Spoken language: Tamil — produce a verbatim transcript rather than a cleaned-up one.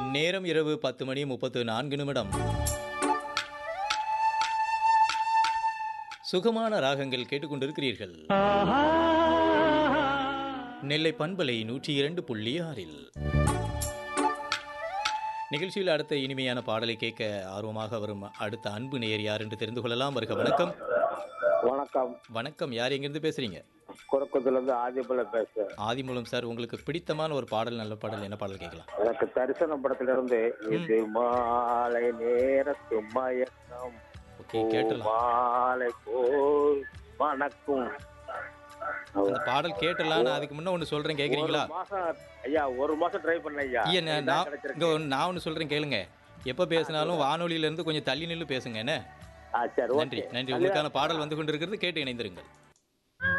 நேரம் இரவு பத்து மணி முப்பத்து நான்கு நிமிடம். சுகமான ராகங்கள் கேட்டுக்கொண்டிருக்கிறீர்கள். நெல்லை பண்பலை நூற்றி இரண்டு புள்ளி ஆறில் நிகழ்ச்சியில் அடுத்த இனிமையான பாடலை கேட்க ஆர்வமாக வரும் அடுத்த அன்பு நேயர் யார் என்று தெரிந்து கொள்ளலாம். வருக. வணக்கம். வணக்கம். வணக்கம். யார் எங்கிருந்து பேசுறீங்க? குரக்கத்துல இருந்து ஆதிமூலம் பேசுறேன். ஆதிமூலம் சார், உங்களுக்கு பிடித்தமான ஒரு பாடல், நல்ல பாடல், என்ன பாடல் கேட்கலாம்? எனக்கு தரிசன படத்துல இருந்து இது மாலை நேரத்து மயக்கம் மாலை போல் வணக்கம். அந்த பாடல் கேட்டலாம். நான் அதுக்கு முன்ன ஒன்று சொல்றேன், கேட்குறீங்களா? ஐயா ஒரு மாசம் ட்ரை பண்ண ஐயா. ஐயா நான் ஒன்று சொல்றேன், கேளுங்க. எப்போ பேசினாலும் வானொலியில இருந்து கொஞ்சம் தள்ளி நின்று பேசுங்க. என்ன? நன்றி நன்றி. உங்களுக்கான பாடல் வந்து கொண்டிருக்கிறது, கேட்டு இணைந்திருங்கள்.